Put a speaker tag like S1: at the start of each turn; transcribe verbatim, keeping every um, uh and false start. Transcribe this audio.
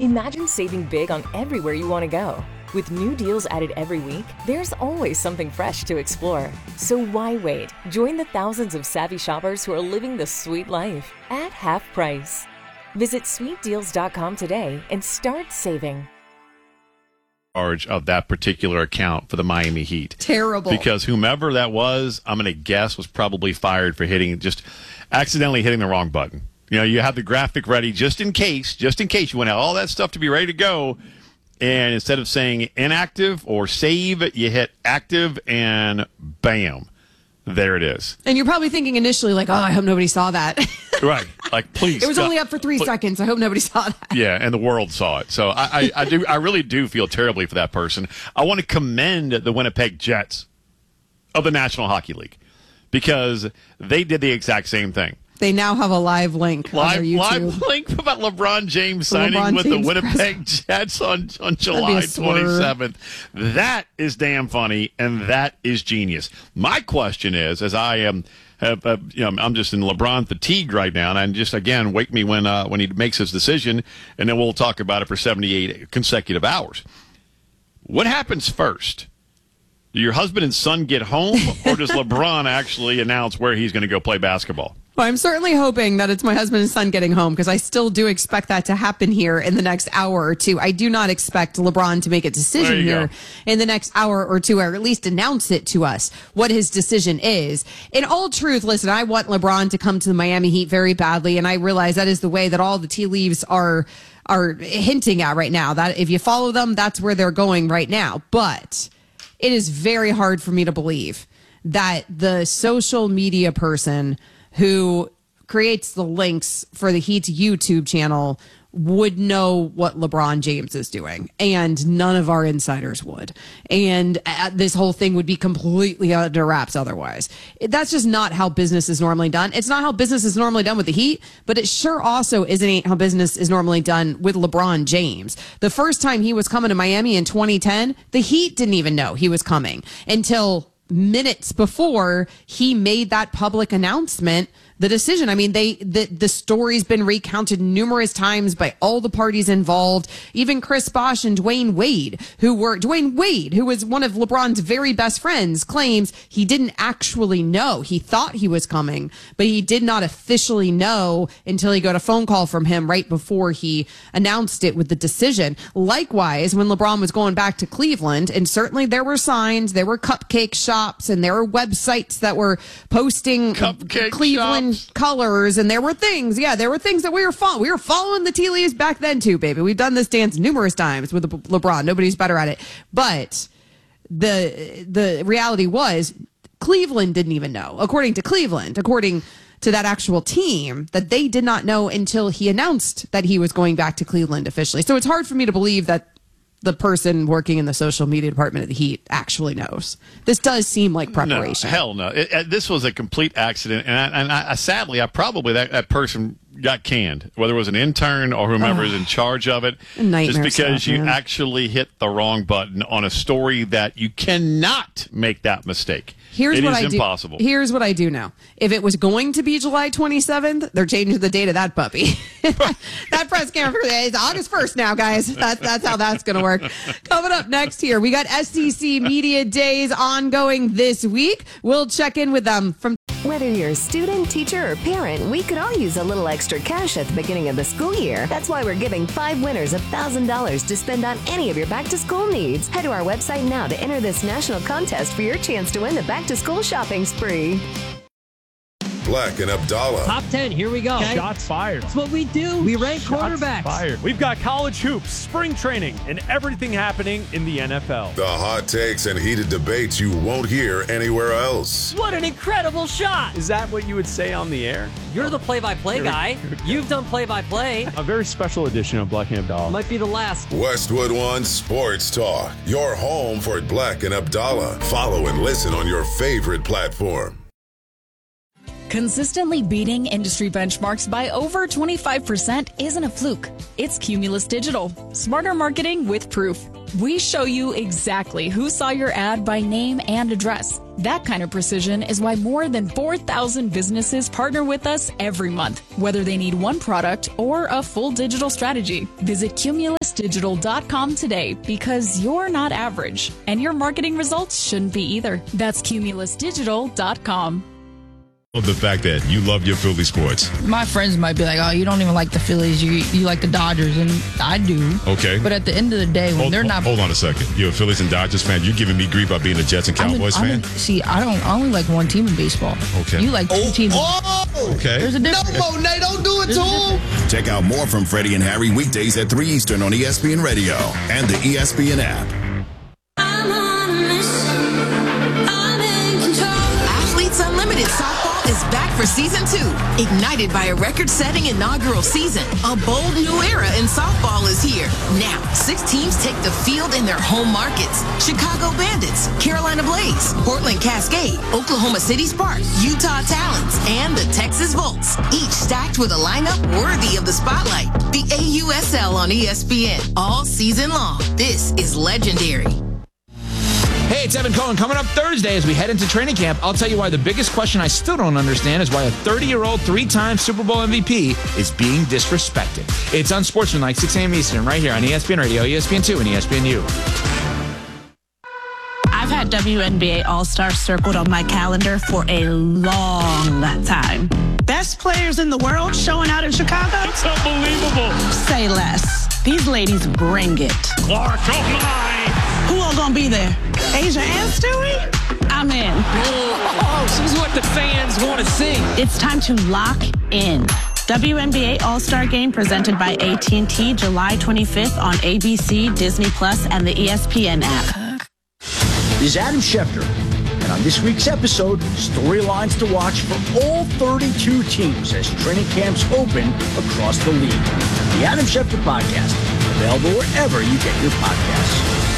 S1: Imagine saving big on everywhere you want to go. With new deals added every week, there's always something fresh to explore. So why wait? Join the thousands of savvy shoppers who are living the sweet life at half price. Visit sweet deals dot com today and start saving.
S2: Charge of that particular account for the Miami Heat.
S3: Terrible.
S2: Because whomever that was, I'm going to guess, was probably fired for hitting, just accidentally hitting the wrong button. You know, you have the graphic ready just in case, just in case you want all that stuff to be ready to go. And instead of saying inactive or save, you hit active and bam, there it is.
S3: And you're probably thinking initially like, oh, I hope nobody saw that.
S2: Right. Like, please.
S3: It was
S2: stop.
S3: only up for three
S2: Please.
S3: seconds. I hope nobody saw that.
S2: Yeah, and the world saw it. So I, I, I do. I really do feel terribly for that person. I want to commend the Winnipeg Jets of the National Hockey League because they did the exact same thing.
S3: They now have a live link
S2: Live,
S3: on their YouTube.
S2: live link about LeBron James signing
S3: LeBron
S2: with
S3: James
S2: the Winnipeg Jets on, on July twenty-seventh. That is damn funny, and that is genius. My question is, as I am, have, uh, you know, I'm just in LeBron fatigue right now, and just again, wake me when uh, when he makes his decision, and then we'll talk about it for seventy-eight consecutive hours. What happens first? Do your husband and son get home, or does LeBron actually announce where he's going to go play basketball?
S3: Well, I'm certainly hoping that it's my husband and son getting home because I still do expect that to happen here in the next hour or two. I do not expect LeBron to make a decision here
S2: go.
S3: in the next hour or two, or at least announce it to us, what his decision is. In all truth, listen, I want LeBron to come to the Miami Heat very badly, and I realize that is the way that all the tea leaves are are hinting at right now. That if you follow them, that's where they're going right now. But it is very hard for me to believe that the social media person who creates the links for the Heat's YouTube channel would know what LeBron James is doing, and none of our insiders would. And uh, this whole thing would be completely under wraps otherwise. That's just not how business is normally done. It's not how business is normally done with the Heat, but it sure also isn't how business is normally done with LeBron James. The first time he was coming to Miami in twenty ten, the Heat didn't even know he was coming until minutes before he made that public announcement, the decision. I mean, they the, the story's been recounted numerous times by all the parties involved, even Chris Bosh and Dwayne Wade, who were Dwayne Wade, who was one of LeBron's very best friends, claims he didn't actually know. He thought he was coming, but he did not officially know until he got a phone call from him right before he announced it with the decision. Likewise, when LeBron was going back to Cleveland, and certainly there were signs, there were cupcake shops, and there were websites that were posting
S2: Cupcake
S3: Cleveland
S2: shops.
S3: colors, and there were things, yeah, there were things that we were following. We were following the tea leaves back then too, baby. We've done this dance numerous times with LeBron. Nobody's better at it. But the the reality was Cleveland didn't even know. According to Cleveland, according to that actual team, that they did not know until he announced that he was going back to Cleveland officially. So it's hard for me to believe that the person working in the social media department of the Heat actually knows. This does seem like preparation.
S2: No, hell no. It, it, this was a complete accident, and, I, and I, sadly, I probably that, that person got canned, whether it was an intern or whomever is in charge of it,
S3: Nightmare
S2: just because
S3: stuff,
S2: you
S3: man.
S2: actually hit the wrong button on a story that you cannot make that mistake.
S3: Here's
S2: it
S3: what
S2: is
S3: I do.
S2: impossible.
S3: Here's what I do know. If it was going to be July twenty-seventh, they're changing the date of that puppy. That press conference is August first now, guys. That's that's how that's going to work. Coming up next here, we got S E C Media Days ongoing this week. We'll check in with them from.
S4: Whether you're a student, teacher, or parent, we could all use a little extra cash at the beginning of the school year. That's why we're giving five winners one thousand dollars to spend on any of your back-to-school needs. Head to our website now to enter this national contest for your chance to win the back-to-school shopping spree.
S5: Black and Abdallah.
S6: Top ten, here we go.
S7: Shots fired.
S6: That's what we do. We rank
S7: Shots
S6: quarterbacks.
S7: fired. We've got college hoops, spring training, and everything happening in the N F L.
S5: The hot takes and heated debates you won't hear anywhere else.
S6: What an incredible shot.
S7: Is that what you would say on the air?
S6: You're the play-by-play guy. You've done play-by-play.
S7: A very special edition of Black and Abdallah.
S6: Might be the last.
S5: Westwood One Sports Talk. Your home for Black and Abdallah. Follow and listen on your favorite platform.
S8: Consistently beating industry benchmarks by over twenty-five percent isn't a fluke. It's Cumulus Digital. Smarter marketing with proof. We show you exactly who saw your ad by name and address. That kind of precision is why more than four thousand businesses partner with us every month, whether they need one product or a full digital strategy. Visit cumulus digital dot com today because you're not average, and your marketing results shouldn't be either. That's cumulus digital dot com.
S9: The fact that you love your Philly sports.
S10: My friends might be like, oh, you don't even like the Phillies, you you like the Dodgers, and I do.
S9: Okay.
S10: But at the end of the day, when
S9: hold,
S10: they're not...
S9: Hold on a second. You're a Phillies and Dodgers fan? You're giving me grief about being a Jets and Cowboys
S10: I'm a,
S9: fan?
S10: I'm a, see, I don't I only like one team in baseball.
S9: Okay.
S10: You like two
S11: oh,
S10: teams.
S11: Oh!
S9: Okay.
S10: There's a difference.
S11: No, Monet, don't do it to him.
S5: Check out more from Freddie and Harry weekdays at three Eastern on E S P N Radio and the E S P N app.
S12: Athletes Unlimited Softball is back for season two. Ignited by a record-setting inaugural season, a bold new era in softball is here. Now, six teams take the field in their home markets. Chicago Bandits, Carolina Blaze, Portland Cascade, Oklahoma City Sparks, Utah Talons, and the Texas Volts. Each stacked with a lineup worthy of the spotlight. The A U S L on E S P N all season long. This is legendary.
S13: Hey, it's Evan Cohen. Coming up Thursday as we head into training camp, I'll tell you why the biggest question I still don't understand is why a thirty-year-old, three-time Super Bowl M V P is being disrespected. It's Unsportsmanlike, six a.m. Eastern, right here on E S P N Radio, E S P N two, and E S P N U.
S14: I've had W N B A All-Star circled on my calendar for a long time. Best players in the world showing out in Chicago?
S7: It's unbelievable.
S14: Say less. These ladies bring it.
S7: Clark, oh my!
S14: Who all gonna be there? Asia and Stewie? I'm in.
S6: Oh, this is what the fans want to see.
S14: It's time to lock in. W N B A All-Star Game presented by A T and T, July twenty-fifth on A B C, Disney Plus, and the E S P N app.
S15: This is Adam Schefter, and on this week's episode, storylines to watch for all thirty-two teams as training camps open across the league. The Adam Schefter Podcast, available wherever you get your podcasts.